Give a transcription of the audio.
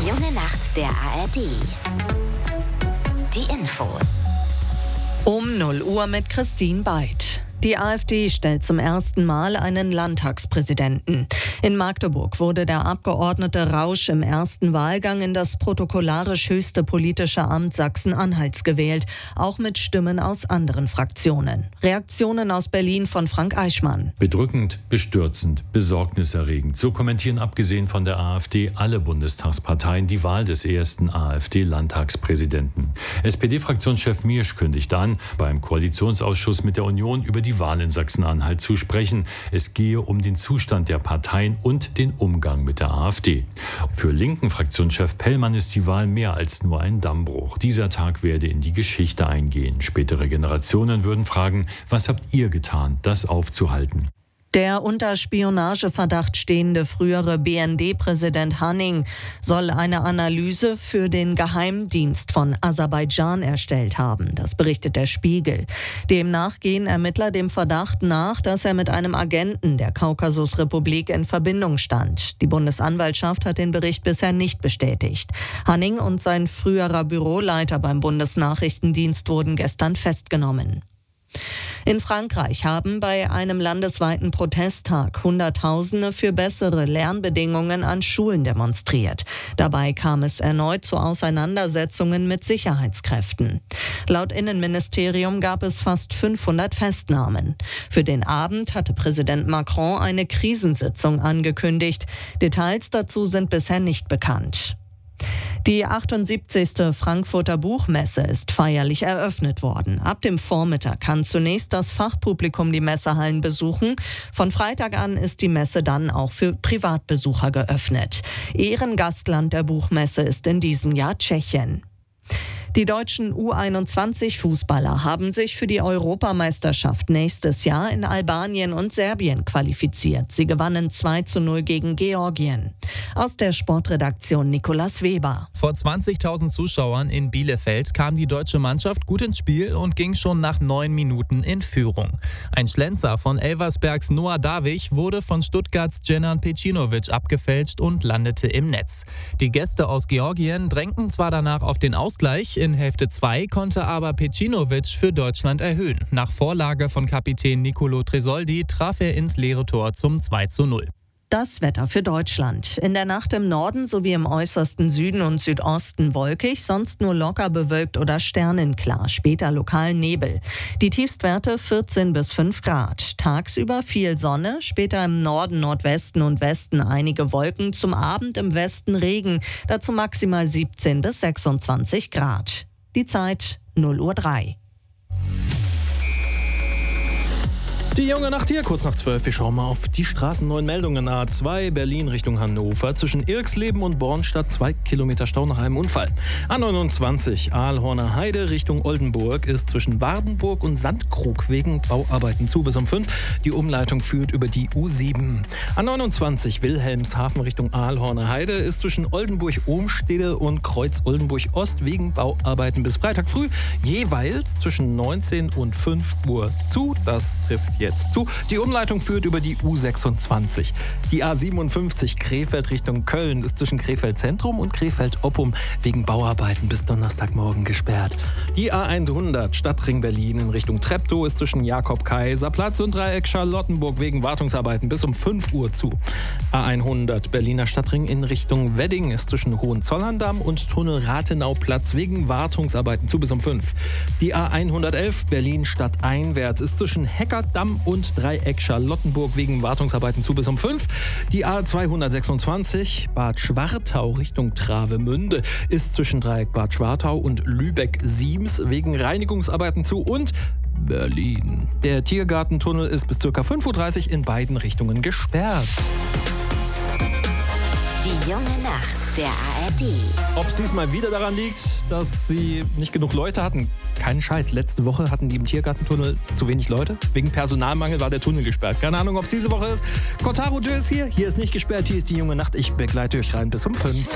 junge Nacht der ARD. Die Infos. Um 0 Uhr mit Christine Beid. Die AfD stellt zum ersten Mal einen Landtagspräsidenten. In Magdeburg wurde der Abgeordnete Rausch im ersten Wahlgang in das protokollarisch höchste politische Amt Sachsen-Anhalts gewählt, auch mit Stimmen aus anderen Fraktionen. Reaktionen aus Berlin von Frank Eichmann. Bedrückend, bestürzend, besorgniserregend. So kommentieren abgesehen von der AfD alle Bundestagsparteien die Wahl des ersten AfD-Landtagspräsidenten. SPD-Fraktionschef Miersch kündigte an, beim Koalitionsausschuss mit der Union über die Wahl in Sachsen-Anhalt zu sprechen. Es gehe um den Zustand der Parteien und den Umgang mit der AfD. Für linken Fraktionschef Pellmann ist die Wahl mehr als nur ein Dammbruch. Dieser Tag werde in die Geschichte eingehen. Spätere Generationen würden fragen, was habt ihr getan, das aufzuhalten? Der unter Spionageverdacht stehende frühere BND-Präsident Hanning soll eine Analyse für den Geheimdienst von Aserbaidschan erstellt haben. Das berichtet der Spiegel. Demnach gehen Ermittler dem Verdacht nach, dass er mit einem Agenten der Kaukasusrepublik in Verbindung stand. Die Bundesanwaltschaft hat den Bericht bisher nicht bestätigt. Hanning und sein früherer Büroleiter beim Bundesnachrichtendienst wurden gestern festgenommen. In Frankreich haben bei einem landesweiten Protesttag Hunderttausende für bessere Lernbedingungen an Schulen demonstriert. Dabei kam es erneut zu Auseinandersetzungen mit Sicherheitskräften. Laut Innenministerium gab es fast 500 Festnahmen. Für den Abend hatte Präsident Macron eine Krisensitzung angekündigt. Details dazu sind bisher nicht bekannt. Die 78. Frankfurter Buchmesse ist feierlich eröffnet worden. Ab dem Vormittag kann zunächst das Fachpublikum die Messehallen besuchen. Von Freitag an ist die Messe dann auch für Privatbesucher geöffnet. Ehrengastland der Buchmesse ist in diesem Jahr Tschechien. Die deutschen U21-Fußballer haben sich für die Europameisterschaft nächstes Jahr in Albanien und Serbien qualifiziert. Sie gewannen 2:0 gegen Georgien. Aus der Sportredaktion Nicolas Weber. Vor 20.000 Zuschauern in Bielefeld kam die deutsche Mannschaft gut ins Spiel und ging schon nach 9 Minuten in Führung. Ein Schlenzer von Elversbergs Noah Davich wurde von Stuttgarts Dženan Pejcinović abgefälscht und landete im Netz. Die Gäste aus Georgien drängten zwar danach auf den Ausgleich, in Hälfte 2 konnte aber Pejcinović für Deutschland erhöhen. Nach Vorlage von Kapitän Nicolo Tresoldi traf er ins leere Tor zum 2:0. Das Wetter für Deutschland. In der Nacht im Norden sowie im äußersten Süden und Südosten wolkig, sonst nur locker bewölkt oder sternenklar, später lokal Nebel. Die Tiefstwerte 14 bis 5 Grad. Tagsüber viel Sonne, später im Norden, Nordwesten und Westen einige Wolken, zum Abend im Westen Regen, dazu maximal 17 bis 26 Grad. Die Zeit 0:03 Uhr. Die junge Nacht hier, kurz nach 12. Wir schauen mal auf die Straßen. 9 Meldungen. A2 Berlin Richtung Hannover. Zwischen Irxleben und Bornstadt 2 Kilometer Stau nach einem Unfall. A29 Aalhorner Heide Richtung Oldenburg ist zwischen Wardenburg und Sandkrug wegen Bauarbeiten zu bis um 5. Die Umleitung führt über die U7. A29 Wilhelmshaven Richtung Aalhorner Heide ist zwischen Oldenburg-Ohmstede und Kreuz-Oldenburg-Ost wegen Bauarbeiten bis Freitag früh jeweils zwischen 19 und 5 Uhr zu. Das trifft jetzt zu. Die Umleitung führt über die U26. Die A57 Krefeld Richtung Köln ist zwischen Krefeld Zentrum und Krefeld Oppum wegen Bauarbeiten bis Donnerstagmorgen gesperrt. Die A100 Stadtring Berlin in Richtung Treptow ist zwischen Jakob-Kaiser-Platz und Dreieck Charlottenburg wegen Wartungsarbeiten bis um 5 Uhr zu. A100 Berliner Stadtring in Richtung Wedding ist zwischen Hohenzollern-Damm und Tunnel Rathenau-Platz wegen Wartungsarbeiten zu bis um 5. Die A111 Berlin stadteinwärts ist zwischen Heckerdamm und Dreieck Charlottenburg wegen Wartungsarbeiten zu bis um 5. Die A226 Bad Schwartau Richtung Travemünde ist zwischen Dreieck Bad Schwartau und Lübeck-Siems wegen Reinigungsarbeiten zu und Berlin. Der Tiergartentunnel ist bis ca. 5:30 Uhr in beiden Richtungen gesperrt. Die junge Nacht der ARD. Ob es diesmal wieder daran liegt, dass sie nicht genug Leute hatten? Keinen Scheiß. Letzte Woche hatten die im Tiergartentunnel zu wenig Leute. Wegen Personalmangel war der Tunnel gesperrt. Keine Ahnung, ob es diese Woche ist. Kotaro Dö ist hier. Hier ist nicht gesperrt. Hier ist die junge Nacht. Ich begleite euch rein bis um 5.